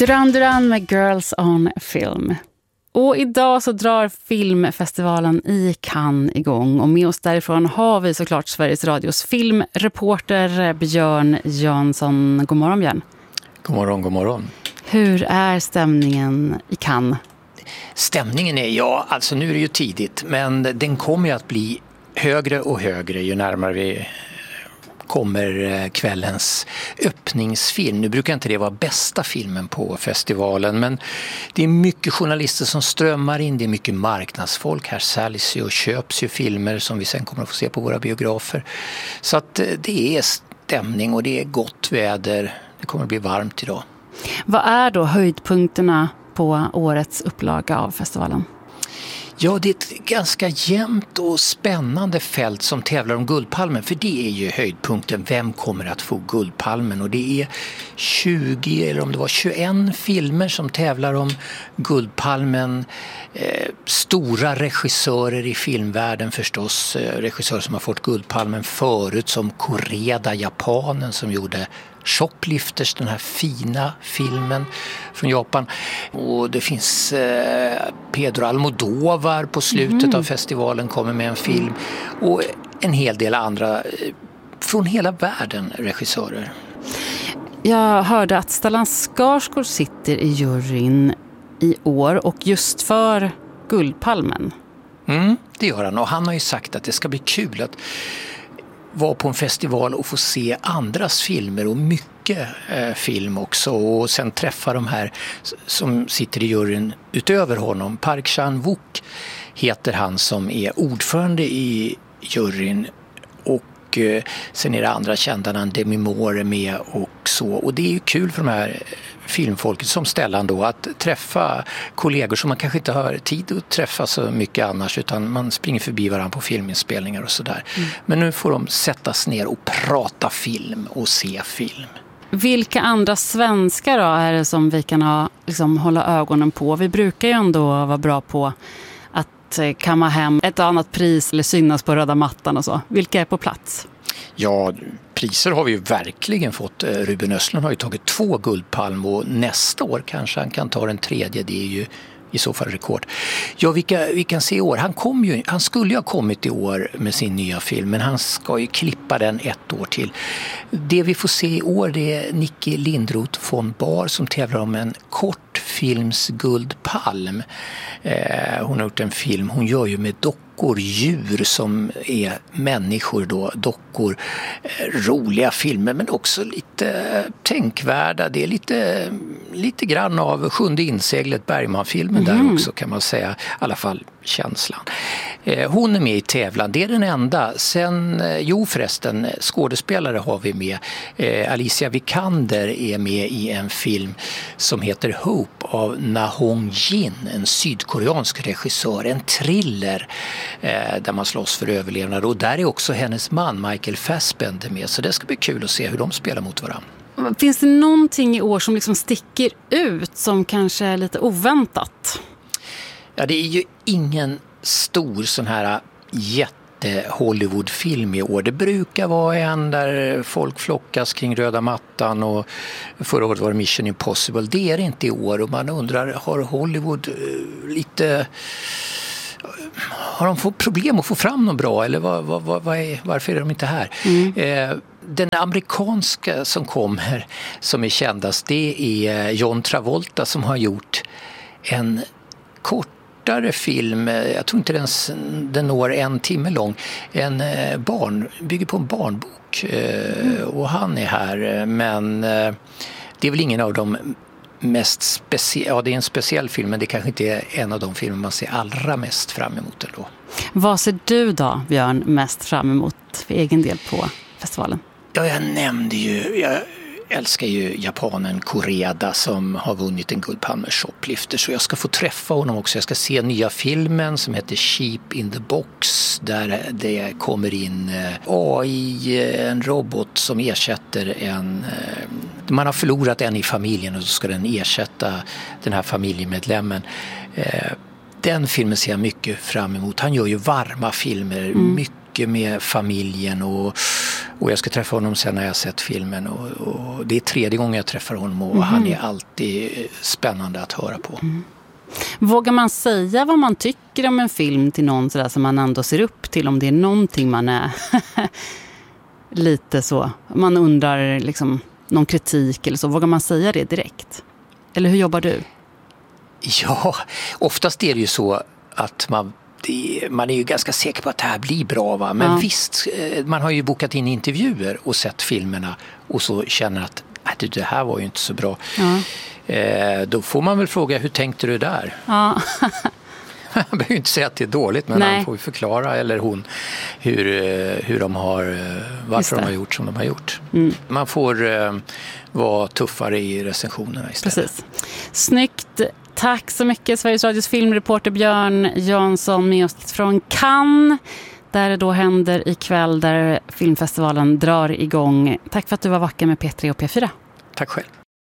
Duran Duran med Girls on Film. Och idag så drar filmfestivalen i Cannes igång. Och med oss därifrån har vi såklart Sveriges Radios filmreporter Björn Jansson. God morgon, Björn. God morgon, god morgon. Hur är stämningen i Cannes? Stämningen är, alltså nu är det ju tidigt, men den kommer ju att bli högre och högre ju närmare vi kommer kvällens öppningsfilm. Nu brukar inte det vara bästa filmen på festivalen, men det är mycket journalister som strömmar in, det är mycket marknadsfolk. Här säljs ju och köps ju filmer som vi sen kommer att få se på våra biografer. Så att det är stämning och det är gott väder. Det kommer att bli varmt idag. Vad är då höjdpunkterna på årets upplaga av festivalen? Ja, det är ett ganska jämnt och spännande fält som tävlar om Guldpalmen. För det är ju höjdpunkten. Vem kommer att få Guldpalmen? Och det är 20 eller om det var 21 filmer som tävlar om Guldpalmen. Stora regissörer i filmvärlden förstås. Regissörer som har fått Guldpalmen förut, som Koreda, japanen som gjorde Shoplifters, den här fina filmen från Japan. Och det finns Pedro Almodóvar på slutet av festivalen kommer med en film. Och en hel del andra från hela världen regissörer. Jag hörde att Stellan Skarsgård sitter i juryn i år och just för Guldpalmen. Det gör han, och han har ju sagt att det ska bli kul att vara på en festival och få se andras filmer och mycket film också, och sen träffa de här som sitter i juryn utöver honom. Park Chan-wook heter han som är ordförande i juryn, och sen är det andra kända namn, Demi Moore med och så, och det är ju kul för de här filmfolket som Stellan då att träffa kollegor som man kanske inte har tid att träffa så mycket annars, utan man springer förbi varandra på filminspelningar och sådär. Men nu får de sättas ner och prata film och se film. Vilka andra svenskar då är det som vi kan hålla ögonen på? Vi brukar ju ändå vara bra på att kamma hem ett annat pris eller synas på röda mattan och så. Vilka är på plats? Ja, priser har vi ju verkligen fått. Ruben Östlund har ju tagit 2 Guldpalm, och nästa år kanske han kan ta den 3:e. Det är ju i så fall rekord. Ja, vi kan se i år. Han skulle ju ha kommit i år med sin nya film, men han ska ju klippa den 1 år till. Det vi får se i år, det är Nicky Lindroth von Bar som tävlar om en kortfilms Guldpalm. Hon har gjort en film, hon gör ju med dockor, djur som är människor då, dockor, roliga filmer men också lite tänkvärda. Det är lite grann av Sjunde inseglet, Bergman-filmen där också, kan man säga, i alla fall känslan. Hon är med i tävlan, det är den enda. Sen, förresten, skådespelare har vi med. Alicia Vikander är med i en film som heter Hope av Na Hong Jin, en sydkoreansk regissör, en thriller där man slåss för överlevnad, och där är också hennes man Michael Fassbender med, så det ska bli kul att se hur de spelar mot varandra. Finns det någonting i år som liksom sticker ut som kanske är lite oväntat? Ja, det är ju ingen stor sån här Hollywoodfilm i år. Det brukar vara en där folk flockas kring röda mattan, och förra året var det Mission Impossible. Det är det inte i år, och man undrar, har Hollywood har de fått problem att få fram något bra, eller varför är de inte här? Den amerikanska som kommer som är kändast, det är John Travolta som har gjort en kortare film, jag tror inte den når 1 timme lång, bygger på en barnbok, och han är här, men det är väl ingen av de mest speciella, det är en speciell film, men det kanske inte är en av de filmer man ser allra mest fram emot ändå. Vad ser du då, Björn, mest fram emot för egen del på festivalen? Ja, jag nämnde ju, jag älskar ju japanen Koreda som har vunnit en Guldpalm med Shoplifters, så jag ska få träffa honom också. Jag ska se nya filmen som heter Sheep in the Box, där det kommer in AI, en robot som ersätter man har förlorat en i familjen, och så ska den ersätta den här familjemedlemmen. Den filmen ser jag mycket fram emot. Han gör ju varma filmer, mycket med familjen, Och jag ska träffa honom sen när jag sett filmen. Och det är 3:e gången jag träffar honom och han är alltid spännande att höra på. Vågar man säga vad man tycker om en film till någon sådär som man ändå ser upp till, om det är någonting man är lite så, man undrar liksom någon kritik eller så, vågar man säga det direkt? Eller hur jobbar du? Ja, oftast är det ju så att man är ju ganska säker på att det här blir bra, va? Men visst, man har ju bokat in intervjuer och sett filmerna och så känner att det här var ju inte så bra. Då får man väl fråga, hur tänkte du där? Ja. Han behöver ju inte säga att det är dåligt, men han får ju förklara, eller hon, hur de har, varför de har gjort som de har gjort. Man får vara tuffare i recensionerna istället. Precis. Snyggt. Tack så mycket, Sveriges Radios filmreporter Björn Jansson med oss från Cannes, där det då händer ikväll, där filmfestivalen drar igång. Tack för att du var vacker med P3 och P4. Tack själv.